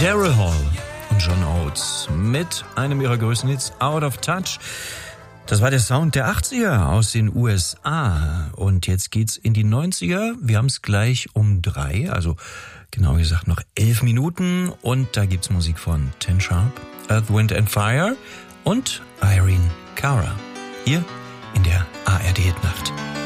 Daryl Hall und John Oates mit einem ihrer größten Hits, Out of Touch. Das war der Sound der 80er aus den USA. Und jetzt geht's in die 90er. Wir haben es gleich um 3, also genau gesagt noch 11 Minuten. Und da gibt's Musik von Ten Sharp, Earth, Wind and Fire und Irene Cara. Hier in der ARD Hitnacht.